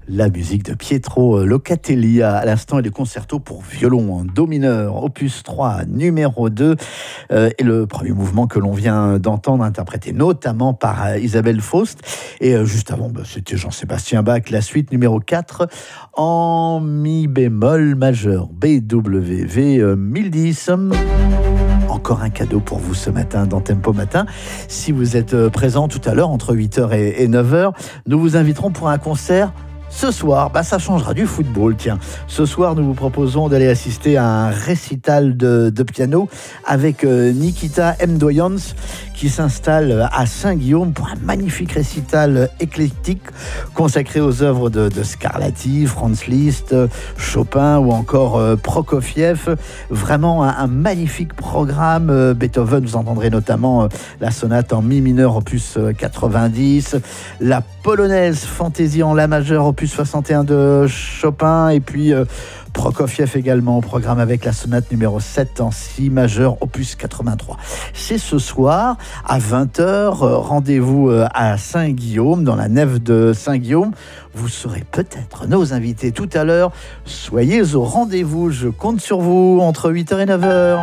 La musique de Pietro Locatelli à l'instant et les concertos pour violon en do mineur, opus 3, numéro 2, et le premier mouvement que l'on vient d'entendre, interprété notamment par Isabelle Faust. Et juste avant, c'était Jean-Sébastien Bach, la suite numéro 4, en mi bémol majeur, BWV 1010. Encore un cadeau pour vous ce matin dans Tempo Matin. Si vous êtes présent tout à l'heure entre 8h et 9h, nous vous inviterons pour un concert. Ce soir, ça changera du football, tiens. Ce soir, nous vous proposons d'aller assister à un récital de piano avec Nikita Mdoyans qui s'installe à Saint-Guillaume pour un magnifique récital éclectique consacré aux œuvres de Scarlatti, Franz Liszt, Chopin ou encore Prokofiev. Vraiment un magnifique programme. Beethoven, vous entendrez notamment la sonate en mi mineur opus 90, la polonaise fantaisie en la majeure opus 61 de Chopin, et puis Prokofiev également au programme avec la sonate numéro 7 en si majeur opus 83. C'est ce soir à 20h, rendez-vous à Saint-Guillaume, dans la nef de Saint-Guillaume. Vous serez peut-être nos invités tout à l'heure. Soyez au rendez-vous, je compte sur vous entre 8h et 9h.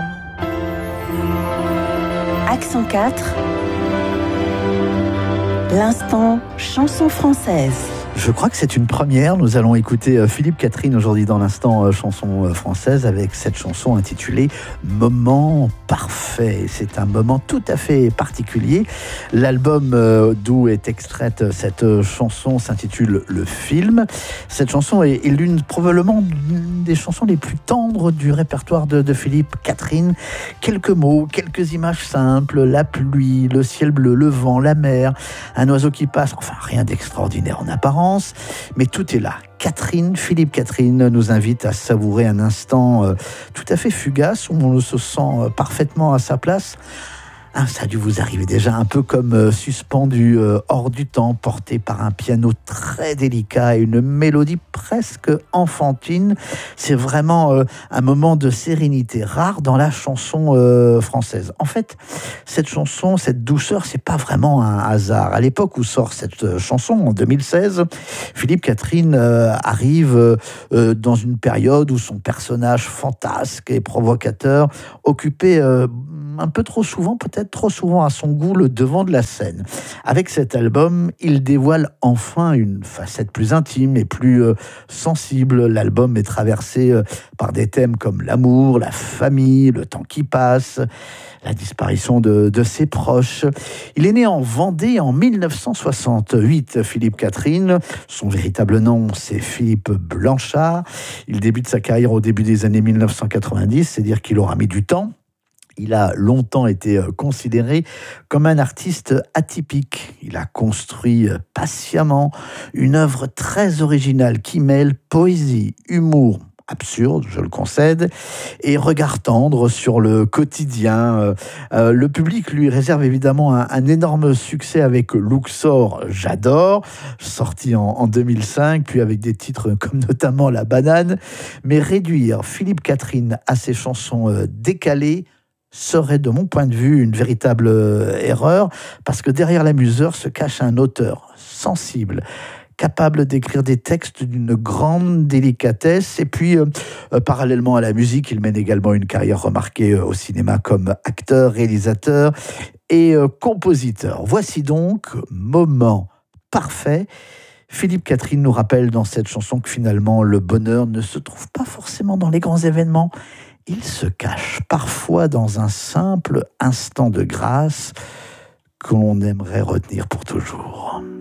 Accent 4, l'instant chanson française. Je crois que c'est une première. Nous allons écouter Philippe Catherine aujourd'hui dans l'instant chanson française avec cette chanson intitulée Moment parfait. C'est un moment tout à fait particulier. L'album d'où est extraite cette chanson s'intitule Le Film. Cette chanson est probablement l'une des chansons les plus tendres du répertoire de Philippe Catherine. Quelques mots, quelques images simples, la pluie, le ciel bleu, le vent, la mer, un oiseau qui passe, enfin rien d'extraordinaire en apparence. Mais tout est là. Philippe Catherine nous invite à savourer un instant tout à fait fugace où on se sent parfaitement à sa place. Ça a dû vous arriver déjà, un peu comme suspendu hors du temps, porté par un piano très délicat et une mélodie presque enfantine. C'est vraiment un moment de sérénité rare dans la chanson française. En fait, cette chanson, cette douceur, c'est pas vraiment un hasard. À l'époque où sort cette chanson, en 2016, Philippe Catherine arrive dans une période où son personnage fantasque et provocateur occupait un peu trop souvent, peut-être trop souvent à son goût, le devant de la scène. Avec cet album, il dévoile enfin une facette plus intime et plus sensible. L'album est traversé par des thèmes comme l'amour, la famille, le temps qui passe, la disparition de ses proches. Il est né en Vendée en 1968, Philippe Catherine. Son véritable nom, c'est Philippe Blanchard. Il débute sa carrière au début des années 1990, c'est-à-dire qu'il aura mis du temps. Il a longtemps été considéré comme un artiste atypique. Il a construit patiemment une œuvre très originale qui mêle poésie, humour, absurde, je le concède, et regard tendre sur le quotidien. Le public lui réserve évidemment un énorme succès avec Luxor, J'adore, sorti en 2005, puis avec des titres comme notamment La Banane. Mais réduire Philippe Catherine à ses chansons décalées serait, de mon point de vue, une véritable erreur, parce que derrière l'amuseur se cache un auteur sensible, capable d'écrire des textes d'une grande délicatesse. Et puis, parallèlement à la musique, il mène également une carrière remarquée au cinéma comme acteur, réalisateur et compositeur. Voici donc Moment parfait. Philippe Catherine nous rappelle dans cette chanson que finalement, le bonheur ne se trouve pas forcément dans les grands événements. Il se cache parfois dans un simple instant de grâce que l'on aimerait retenir pour toujours.